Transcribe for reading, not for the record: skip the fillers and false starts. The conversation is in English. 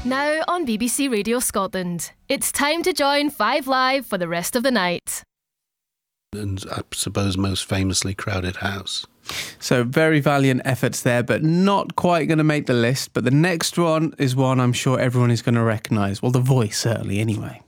Now on BBC Radio Scotland, it's time to join Five Live for the rest of the night. And I suppose most famously Crowded House. So very valiant efforts there, but not quite going to make the list. But the next one is one I'm sure everyone is going to recognise. Well, the voice certainly anyway.